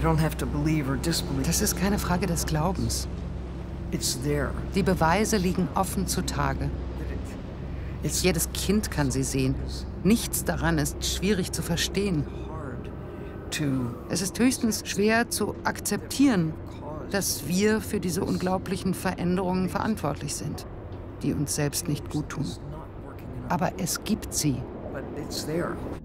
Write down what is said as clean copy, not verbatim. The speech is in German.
Das ist keine Frage des Glaubens. Die Beweise liegen offen zutage. Jedes Kind kann sie sehen. Nichts daran ist schwierig zu verstehen. Es ist höchstens schwer zu akzeptieren, dass wir für diese unglaublichen Veränderungen verantwortlich sind, die uns selbst nicht gut tun. Aber es gibt sie.